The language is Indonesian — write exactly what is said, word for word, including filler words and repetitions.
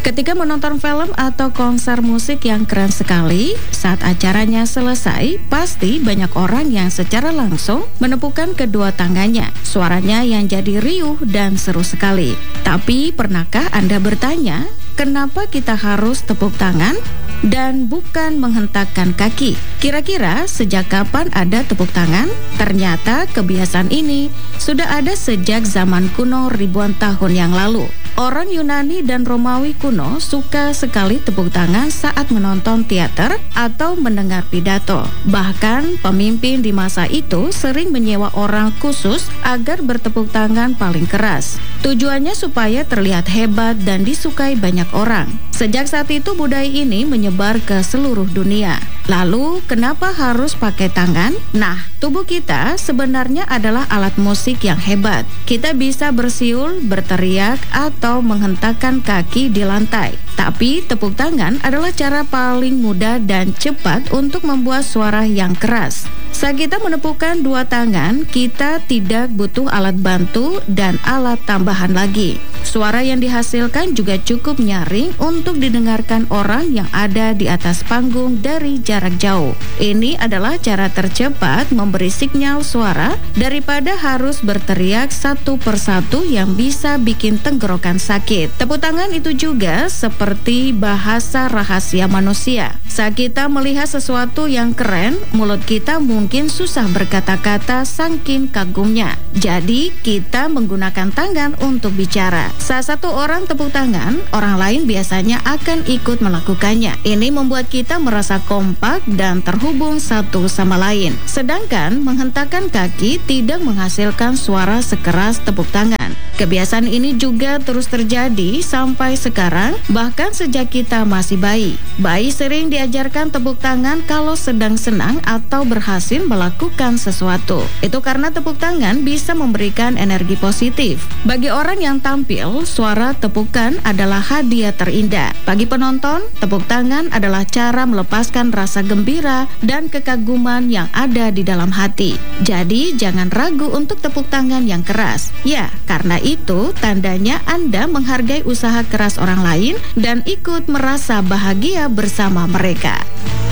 Ketika menonton film atau konser musik yang keren sekali, saat acaranya selesai, pasti banyak orang yang secara langsung menepukkan kedua tangannya. Suaranya yang jadi riuh dan seru sekali. Tapi pernahkah Anda bertanya, kenapa kita harus tepuk tangan dan bukan menghentakkan kaki? Kira-kira sejak kapan ada tepuk tangan? Ternyata kebiasaan ini sudah ada sejak zaman kuno ribuan tahun yang lalu. Orang Yunani dan Romawi kuno suka sekali tepuk tangan saat menonton teater atau mendengar pidato. Bahkan pemimpin di masa itu sering menyewa orang khusus agar bertepuk tangan paling keras. Tujuannya supaya terlihat hebat dan disukai banyak orang. Sejak saat itu budaya ini menyebar ke seluruh dunia. Lalu kenapa harus pakai tangan? Nah, tubuh kita sebenarnya adalah alat musik yang hebat. Kita bisa bersiul, berteriak, atau menghentakkan kaki di lantai. Tapi tepuk tangan adalah cara paling mudah dan cepat untuk membuat suara yang keras. Saat kita menepukkan dua tangan, kita tidak butuh alat bantu dan alat tambahan lagi. Suara yang dihasilkan juga cukup nyaring untuk didengarkan orang yang ada di atas panggung dari jarak jauh. Ini adalah cara tercepat memberi sinyal suara daripada harus berteriak satu persatu yang bisa bikin tenggorokan sakit. Tepuk tangan itu juga seperti bahasa rahasia manusia. Saat kita melihat sesuatu yang keren, mulut kita mungkin susah berkata-kata saking kagumnya. Jadi kita menggunakan tangan untuk bicara. Saat satu orang tepuk tangan, orang lain biasanya akan ikut melakukannya. Ini membuat kita merasa kompak dan terhubung satu sama lain. Sedangkan menghentakkan kaki tidak menghasilkan suara sekeras tepuk tangan. Kebiasaan ini juga terus terjadi sampai sekarang, bahkan sejak kita masih bayi. Bayi sering diajarkan tepuk tangan kalau sedang senang atau berhasil melakukan sesuatu. Itu karena tepuk tangan bisa memberikan energi positif. Bagi orang yang tampil, suara tepukan adalah hadiah terindah. Bagi penonton, tepuk tangan adalah cara melepaskan rasa gembira dan kekaguman yang ada di dalam hati. Jadi, jangan ragu untuk tepuk tangan yang keras. Ya, karena itu tandanya Anda menghargai usaha keras orang lain dan ikut merasa bahagia bersama mereka.